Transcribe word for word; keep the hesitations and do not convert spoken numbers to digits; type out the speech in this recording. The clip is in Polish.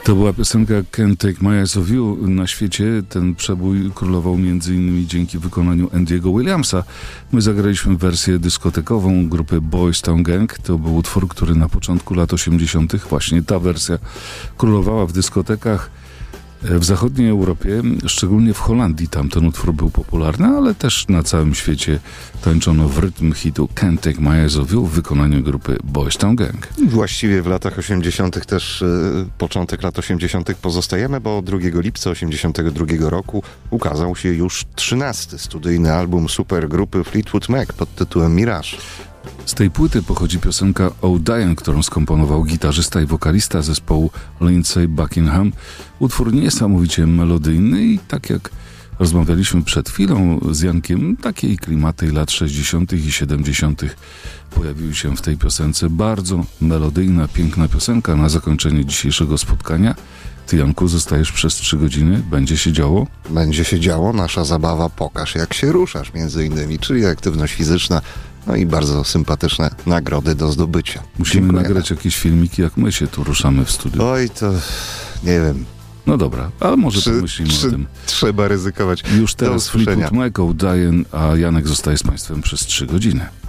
To była piosenka Can't Take My Eyes Off You. Na świecie ten przebój królował między innymi dzięki wykonaniu Andy'ego Williamsa. My zagraliśmy wersję dyskotekową grupy Boys Town Gang. To był utwór, który na początku lat osiemdziesiątych właśnie ta wersja królowała w dyskotekach w zachodniej Europie, szczególnie w Holandii. Tam ten utwór był popularny, ale też na całym świecie tańczono w rytm hitu Can't Take My Eyes Off You w wykonaniu grupy Boys Town Gang. Właściwie w latach osiemdziesiątych też, y, początek lat osiemdziesiątych pozostajemy, bo drugiego lipca osiemdziesiątego drugiego roku ukazał się już trzynasty studyjny album supergrupy Fleetwood Mac pod tytułem Mirage. Z tej płyty pochodzi piosenka Oh Diane, którą skomponował gitarzysta i wokalista zespołu Lindsey Buckingham. Utwór niesamowicie melodyjny i tak jak rozmawialiśmy przed chwilą z Jankiem, takie klimaty lat sześćdziesiątych i siedemdziesiątych pojawiły się w tej piosence. Bardzo melodyjna, piękna piosenka na zakończenie dzisiejszego spotkania. Ty, Janku, zostajesz przez trzy godziny. Będzie się działo? Będzie się działo. Nasza zabawa Pokaż jak się ruszasz między innymi, czyli aktywność fizyczna. No i bardzo sympatyczne nagrody do zdobycia. Musimy Dziękujemy. nagrać jakieś filmiki, jak my się tu ruszamy w studiu. Oj, to nie wiem. No dobra, ale może Czy, pomyślimy czy o tym. Trzeba ryzykować. Już teraz Fleetwood Mac, Diane, a Janek zostaje z Państwem przez trzy godziny.